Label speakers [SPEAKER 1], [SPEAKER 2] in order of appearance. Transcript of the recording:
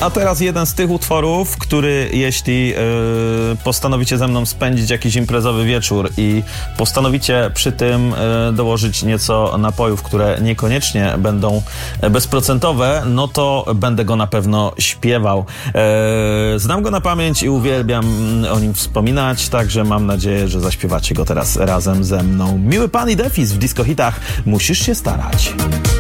[SPEAKER 1] A teraz jeden z tych utworów, który jeśli postanowicie ze mną spędzić jakiś imprezowy wieczór i postanowicie przy tym dołożyć nieco napojów, które niekoniecznie będą bezprocentowe, no to będę go na pewno śpiewał. Znam go na pamięć i uwielbiam o nim wspominać, także mam nadzieję, że zaśpiewacie go teraz razem ze mną. Miły Pan i Defis w Disco Hitach. Musisz się starać.